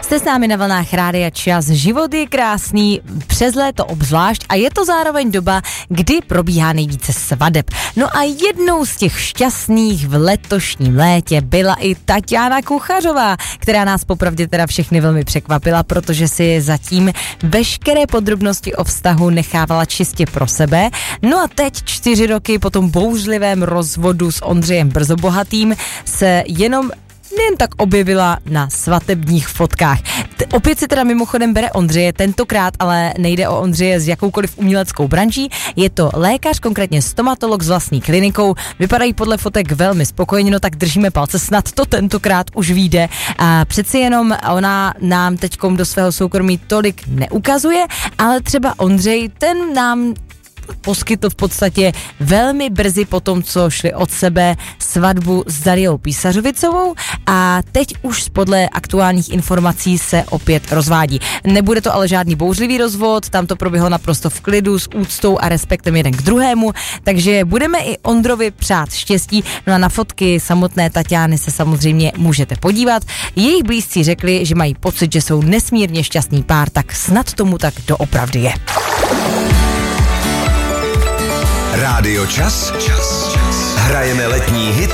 Jste s námi na vlnách Rádia Čas. Život je krásný, přes léto obzvlášť a je to zároveň doba, kdy probíhá nejvíce svadeb. No a jednou z těch šťastných v letošním létě byla i Taťána Kuchařová, která nás popravdě teda všechny velmi překvapila, protože si zatím veškeré podrobnosti o vztahu nechávala čistě pro sebe. No a teď 4 roky po tom bouřlivém rozvodu s Ondřejem Brzobohatým se jen tak objevila na svatebních fotkách. Opět si teda mimochodem bere Ondřeje, tentokrát ale nejde o Ondřeje s jakoukoliv uměleckou branží, je to lékař, konkrétně stomatolog s vlastní klinikou, vypadají podle fotek velmi spokojeně, no tak držíme palce, snad to tentokrát už vyjde. A přeci jenom ona nám teďkom do svého soukromí tolik neukazuje, ale třeba Ondřej, ten nám poskytl v podstatě velmi brzy po tom, co šli od sebe, svatbu s Dariou Písařovicovou a teď už podle aktuálních informací se opět rozvádí. Nebude to ale žádný bouřlivý rozvod, tam to proběhlo naprosto v klidu, s úctou a respektem jeden k druhému, takže budeme i Ondrovi přát štěstí. No a na fotky samotné Taťány se samozřejmě můžete podívat. Jejich blízcí řekli, že mají pocit, že jsou nesmírně šťastný pár, tak snad tomu tak doopravdy je. Rádio Čas. Hrajeme letní hity